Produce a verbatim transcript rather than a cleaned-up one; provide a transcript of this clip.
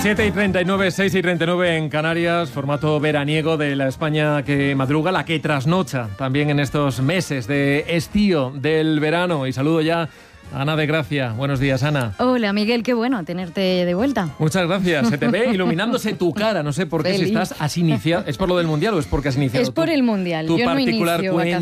siete y treinta y nueve, seis y treinta y nueve en Canarias, formato veraniego de la España que madruga, la que trasnocha también en estos meses de estío del verano. Y saludo ya a Ana de Gracia. Buenos días, Ana. Hola, Miguel, qué bueno tenerte de vuelta. Muchas gracias. Se te ve iluminándose tu cara. No sé por qué, Feliz. si estás, has iniciado. ¿Es por lo del Mundial o es porque has iniciado Es por tu, el Mundial. tu Yo no particular inicio cuenta